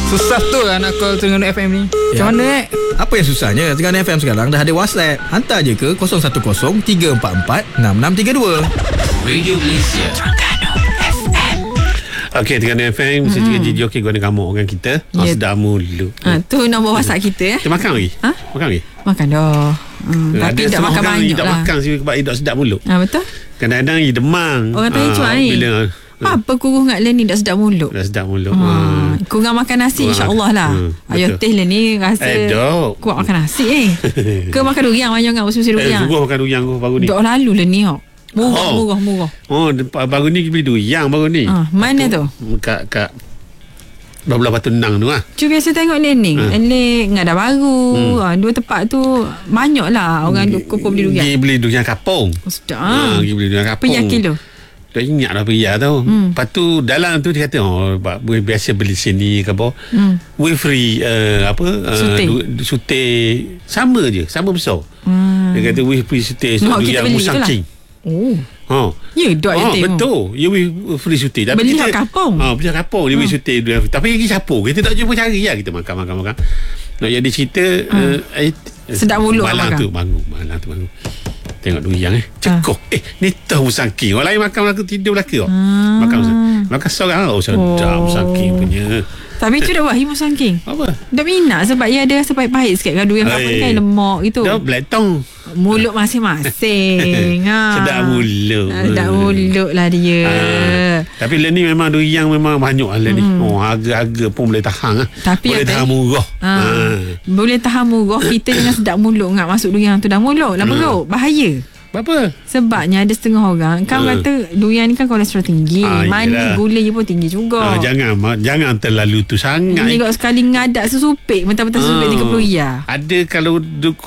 Susah tu lah nak call Terengganu FM ni. Macam mana Apa yang susahnya? Terengganu FM sekarang dah ada WhatsApp. Hantar je ke 0103446632. Radio Malaysia Terengganu FM. Okey, Terengganu FM mesti jadi joki guna kamu dengan kita. Sedap mulu. Tu nombor WhatsApp kita. Kita makan lagi? Makan lagi? Makan dah. Tapi tak makan banyak lah. Tak makan sebab hidup sedap mulut. Betul. Kadang-kadang dia demam. Orang tanya cuak ni. Bila apa kurus ngat Len ni dah sedap mulut. Dah sedap mulut. Kurang makan nasi insya-Allah lah. Ayah teh Len ni rasa kuat makan nasi Ke makan durian banyak ngak musim durian. Makan durian baru ni. Dah lalu Len ni Murah. Baru ni beli durian baru ni. Mana tu? Kat Belah Batu Nang tu lah. Cu biasa tengok Len ni Len ngada baru. Dua tempat tu banyak lah orang kumpul beli durian. Pergi beli durian kapung. Sedap. Pergi beli durian kapung. Pergi kilo. Tak ingat lah pergi tau. Lepas tu dalam tu dia kata biasa beli sini ke apa. We free sute sama je, sama besar. Dia kata we free sute durian Musang King. Ya, betul. Ya, we free sute. Beli kat kapung. Beli kat kapung dia we sute durian. Tapi lagi siapa? Kita tak jumpa cari lah. Kita makan. Nak jadi cerita sedap mulut malam tu bangun. Tengok durian cekoh. Ni tahu Musang King. Orang lain makan aku tidur belaka. Makan seorang sedap Musang King punya. Tapi tu dah wahim Musang King. Apa? Dah minat sebab ia ada rasa pahit-pahit sikit. Kan durian kapur kan lemak gitu. Dah black tong. Mulut masing-masing. Sedap mulut. Sedap mulut lah dia. Tapi Len ni memang durian memang banyak lah Len ni. Harga-harga pun boleh tahan lah. Tapi boleh tahan murah. Boleh tahan murah. Kita dengan sedap mulut ngak masuk durian tu dah mulut lah perut. Bahaya. Apa? Sebabnya ada setengah orang kan kata durian ni kan kolesterol tinggi. Mani gula je pun tinggi juga. Jangan terlalu tu sangat. Ni kalau sekali ngadak sesupik mentah-mentah sesupik 30 riyal. Ada kalau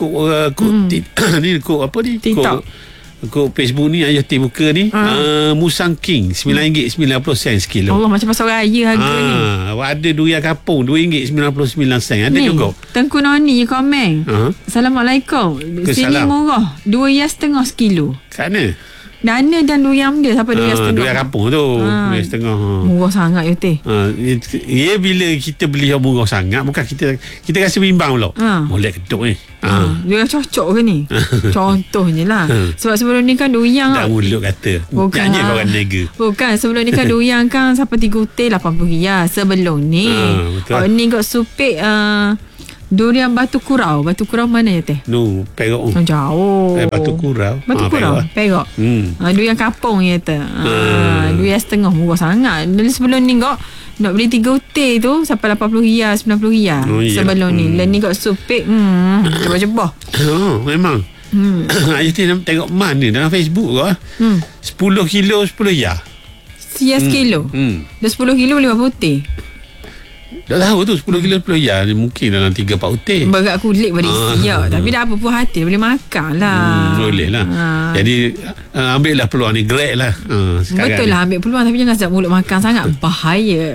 kok apa ni? TikTok. Kok Facebook ni ayah teh buka ni Musang King RM9.90 sekilo. Allah, macam pasal raya harga ni. Ada durian kapung RM2.99. Ada ni, juga Tengku Noni komen Assalamualaikum. Sini murah RM2.50 sekilo. Kat mana? Dana dan durian dia sampai RM2.50. Durian kapung tu RM2.50. Murah sangat ya teh. Ya, bila kita beli yang murah sangat, bukan kita rasa bimbang pula. Molek keduk ni. Dia cocok ke ni? Contohnya lah. Sebab sebelum ni kan durian tak mulut kata. Bukan orang nega. Bukan, sebelum ni kan durian kan sampai 3 util RM80 sebelum ni. Ni kot supik durian Batu Kurau. Batu Kurau mana ya teh? No, Perak. Jauh. Batu Kurau. Batu Kurau. Perak. Durian kapung ya teh. RM2.50 murah sangat. Dan sebelum ni kok nak beli 3 util tu sampai RM80, RM90 sebelum ni. Dan ni kok supik coba-coba. Memang. Ayah tengok mana dalam Facebook kau 10 kilo RM10. Sia sekilo. Dah 10 kilo boleh berapa util? Dah tahu tu 10 kilo RM10. Mungkin dalam 3-4 util. Berat kulit pada siap. Tapi dah apa pun hati boleh makan lah. Boleh lah. Jadi ambil lah peluang ni. Grab lah betul lah, ambil peluang. Tapi jangan sedap mulut makan sangat. Bahaya.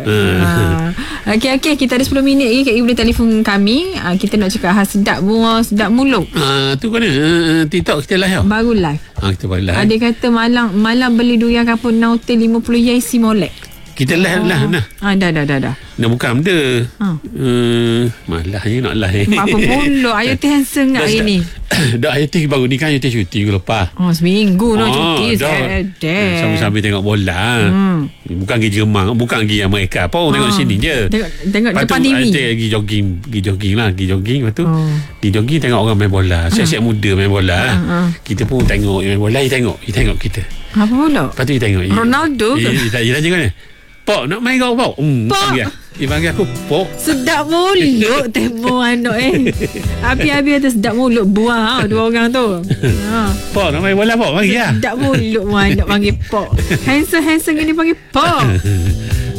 Okey, kita ada 10 minit lagi. Kak boleh telefon kami. Kita nak cakap hal sedap bunga, sedap mulut. Tu kan TikTok kita live. Baru live. Kita baru live. Ada kata malam beli durian kapur 6 util RM50 isi molek. Kita live lah. Dah. Nak buka benda. Malah je nak live. Apa pula Ayu teh handsome nak hari ni. Dah Ayu teh baru ni kan Ayu teh syuting lepas. Seminggu cuti. Sambil tengok bola. Bukan pergi Jerman, bukan pergi Amerika. Tengok sini je. Tengok depan TV. Pergi jogging. Lepas tu pergi jogging tengok orang main bola. Siap-siap muda main bola. Kita pun tengok main bola. Dia tengok kita. Apa pula? Lepas tu dia tengok Ronaldo ke? Dia tanya kan, Pok nak main kau Pok? Dia panggil aku Pok. Sedap mulut temu anak Habis-habis ada sedap mulut buah dua orang tu. Pok nak main bola Pok? Panggil lah. Sedap mulut anak panggil Pok. Handsome ni panggil Pok.